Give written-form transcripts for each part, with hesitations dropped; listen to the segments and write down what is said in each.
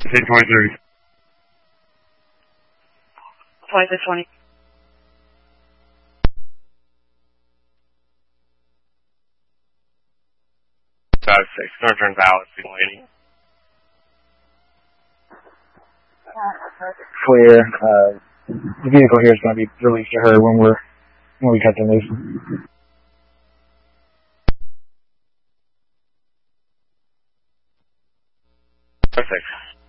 23. 2620. Northern Valley, waiting. Clear. The vehicle here is going to be released to her when we cut them loose. Perfect.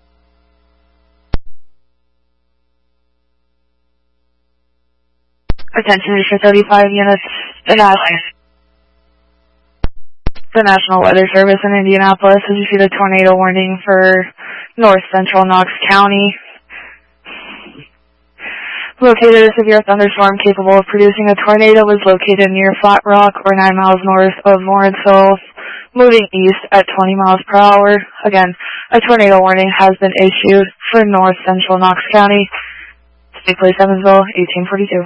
Attention, Reacher 35 units. The National Weather Service in Indianapolis has issued a tornado warning for north central Knox County. Located a severe thunderstorm capable of producing a tornado was located near Flat Rock or 9 miles north of Lawrenceville, moving east at 20 miles per hour. Again, a tornado warning has been issued for north central Knox County. State Police Evansville, 1842.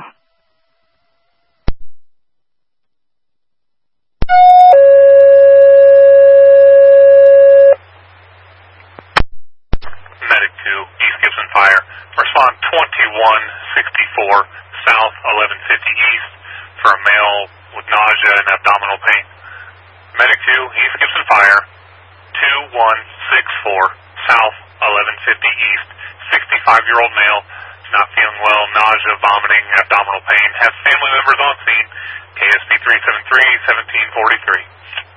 Medic 2, East Gibson Fire. Respond 2164 South 1150 East for a male with nausea and abdominal pain. Medic 2, East Gibson Fire. 2164 South 1150 East. 65-year-old male, not feeling well, nausea, vomiting, abdominal pain. Have family members on scene. KSP 373 1743.